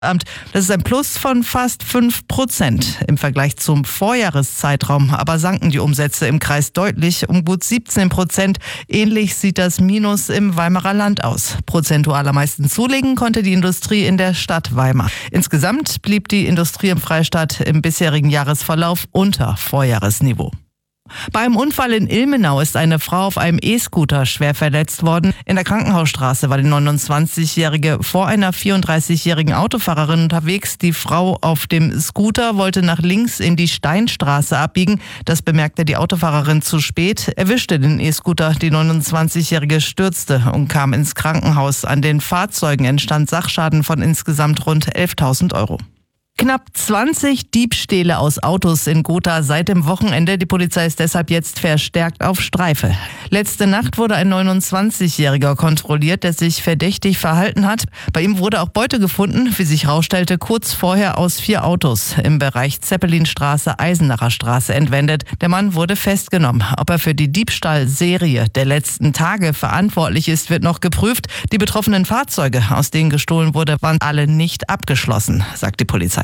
Das ist ein Plus von fast 5%. Im Vergleich zum Vorjahreszeitraum aber sanken die Umsätze im Kreis deutlich um gut 17%. Ähnlich sieht das Minus im Weimarer Land aus. Prozentual am meisten zulegen konnte die Industrie in der Stadt Weimar. Insgesamt blieb die Industrie im Freistaat im bisherigen Jahresverlauf unter Vorjahresniveau. Bei einem Unfall in Ilmenau ist eine Frau auf einem E-Scooter schwer verletzt worden. In der Krankenhausstraße war die 29-Jährige vor einer 34-jährigen Autofahrerin unterwegs. Die Frau auf dem Scooter wollte nach links in die Steinstraße abbiegen. Das bemerkte die Autofahrerin zu spät, erwischte den E-Scooter. Die 29-Jährige stürzte und kam ins Krankenhaus. An den Fahrzeugen entstand Sachschaden von insgesamt rund 11.000 Euro. Knapp 20 Diebstähle aus Autos in Gotha seit dem Wochenende. Die Polizei ist deshalb jetzt verstärkt auf Streife. Letzte Nacht wurde ein 29-Jähriger kontrolliert, der sich verdächtig verhalten hat. Bei ihm wurde auch Beute gefunden, wie sich herausstellte, kurz vorher aus 4 Autos im Bereich Zeppelinstraße, Eisenacher Straße entwendet. Der Mann wurde festgenommen. Ob er für die Diebstahlserie der letzten Tage verantwortlich ist, wird noch geprüft. Die betroffenen Fahrzeuge, aus denen gestohlen wurde, waren alle nicht abgeschlossen, sagt die Polizei.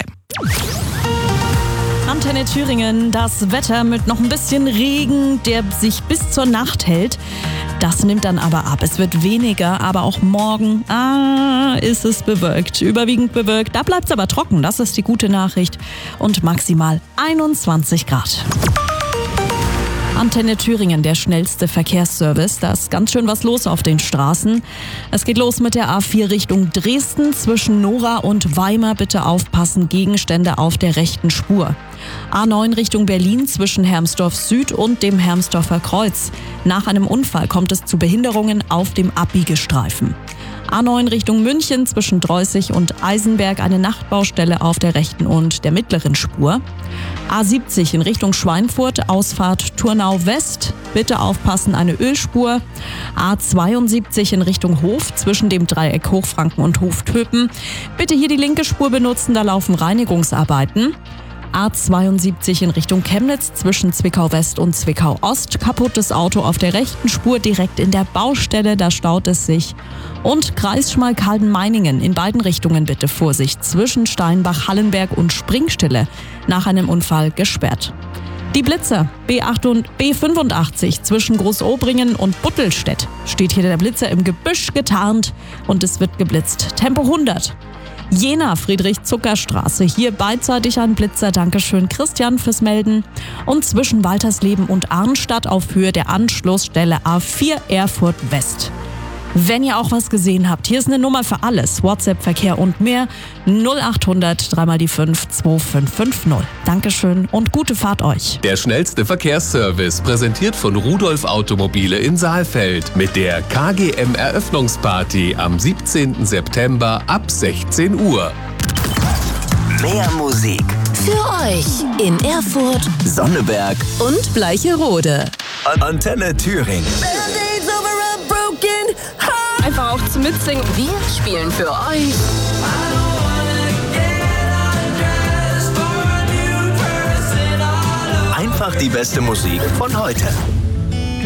Antenne Thüringen, das Wetter mit noch ein bisschen Regen, der sich bis zur Nacht hält. Das nimmt dann aber ab. Es wird weniger, aber auch morgen ist es bewölkt. Überwiegend bewölkt. Da bleibt es aber trocken. Das ist die gute Nachricht. Und maximal 21 Grad. Antenne Thüringen, der schnellste Verkehrsservice. Da ist ganz schön was los auf den Straßen. Es geht los mit der A4 Richtung Dresden. Zwischen Nora und Weimar bitte aufpassen, Gegenstände auf der rechten Spur. A9 Richtung Berlin zwischen Hermsdorf Süd und dem Hermsdorfer Kreuz. Nach einem Unfall kommt es zu Behinderungen auf dem Abbiegestreifen. A9 Richtung München zwischen Dreußig und Eisenberg eine Nachtbaustelle auf der rechten und der mittleren Spur. A70 in Richtung Schweinfurt, Ausfahrt Turnau West. Bitte aufpassen, eine Ölspur. A72 in Richtung Hof zwischen dem Dreieck Hochfranken und Hoftöpen. Bitte hier die linke Spur benutzen, da laufen Reinigungsarbeiten. A72 in Richtung Chemnitz zwischen Zwickau West und Zwickau Ost. Kaputtes Auto auf der rechten Spur direkt in der Baustelle, da staut es sich. Und Kreis Schmalkalden-Meiningen in beiden Richtungen bitte Vorsicht. Zwischen Steinbach, Hallenberg und Springstille nach einem Unfall gesperrt. Die Blitzer, B85 zwischen Großobringen und Buttelstedt. Steht hier der Blitzer im Gebüsch getarnt und es wird geblitzt. Tempo 100. Jena, Friedrich-Zucker-Straße, hier beidseitig ein Blitzer. Dankeschön, Christian, fürs Melden. Und zwischen Waltersleben und Arnstadt auf Höhe der Anschlussstelle A4 Erfurt West. Wenn ihr auch was gesehen habt, hier ist eine Nummer für alles. WhatsApp, Verkehr und mehr. 0800 3 die 5 2550. Dankeschön und gute Fahrt euch. Der schnellste Verkehrsservice, präsentiert von Rudolf Automobile in Saalfeld. Mit der KGM-Eröffnungsparty am 17. September ab 16 Uhr. Mehr Musik für euch in Erfurt, Sonneberg und Bleicherode. Antenne Thüringen. Einfach auch zum Mitsingen. Wir spielen für euch einfach die beste Musik von heute.